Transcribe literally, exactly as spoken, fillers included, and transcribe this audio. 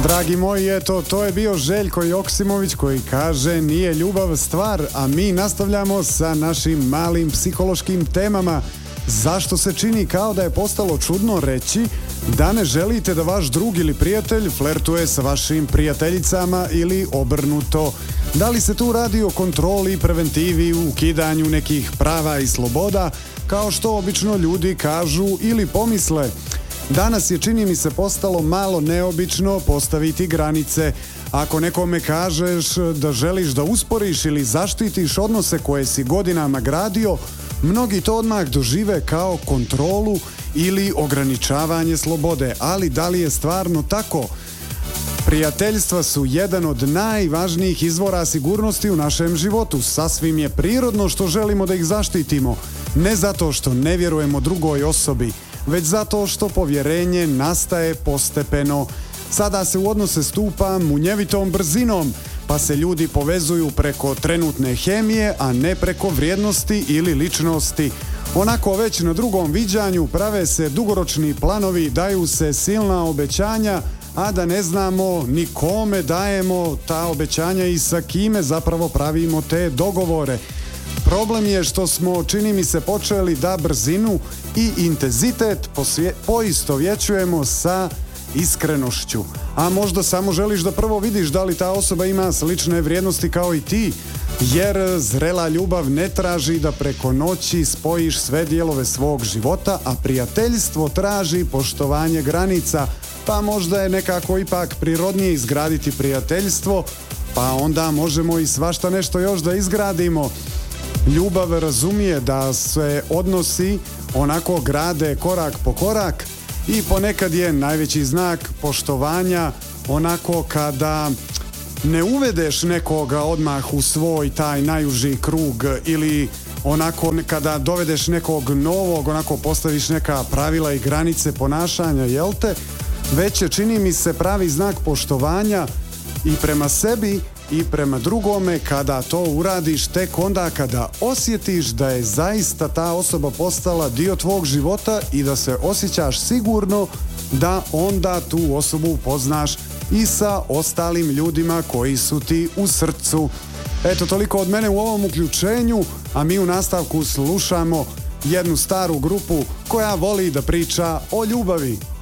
Dragi moji, eto, to je bio Željko Joksimović koji kaže nije ljubav stvar, a mi nastavljamo sa našim malim psihološkim temama. Zašto se čini kao da je postalo čudno reći da ne želite da vaš drug ili prijatelj flertuje sa vašim prijateljicama ili obrnuto? Da li se tu radi o kontroli, preventivi, ukidanju nekih prava i sloboda, kao što obično ljudi kažu ili pomisle? Danas je, čini mi se, postalo malo neobično postaviti granice. Ako nekome kažeš da želiš da usporiš ili zaštitiš odnose koje si godinama gradio, mnogi to odmah dožive kao kontrolu ili ograničavanje slobode. Ali da li je stvarno tako? Prijateljstva su jedan od najvažnijih izvora sigurnosti u našem životu. Sasvim je prirodno što želimo da ih zaštitimo. Ne zato što ne vjerujemo drugoj osobi, već zato što povjerenje nastaje postepeno. Sada se u odnose stupa munjevitom brzinom, pa se ljudi povezuju preko trenutne hemije, a ne preko vrijednosti ili ličnosti. Onako već na drugom viđanju prave se dugoročni planovi, daju se silna obećanja, a da ne znamo ni kome dajemo ta obećanja i sa kime zapravo pravimo te dogovore. Problem je što smo, čini mi se, počeli da brzinu i intenzitet posvje- poistovjećujemo sa iskrenošću. A možda samo želiš da prvo vidiš da li ta osoba ima slične vrijednosti kao i ti, jer zrela ljubav ne traži da preko noći spojiš sve dijelove svog života, a prijateljstvo traži poštovanje granica, pa možda je nekako ipak prirodnije izgraditi prijateljstvo, pa onda možemo i svašta nešto još da izgradimo. Ljubav razumije da se odnosi onako grade korak po korak i ponekad je najveći znak poštovanja onako kada ne uvedeš nekoga odmah u svoj taj najuži krug ili onako kada dovedeš nekog novog, onako postaviš neka pravila i granice ponašanja, jel te? Već je, čini mi se, pravi znak poštovanja i prema sebi i prema drugome kada to uradiš tek onda kada osjetiš da je zaista ta osoba postala dio tvog života i da se osjećaš sigurno da onda tu osobu upoznaš i sa ostalim ljudima koji su ti u srcu. Eto, toliko od mene u ovom uključenju, a mi u nastavku slušamo jednu staru grupu koja voli da priča o ljubavi.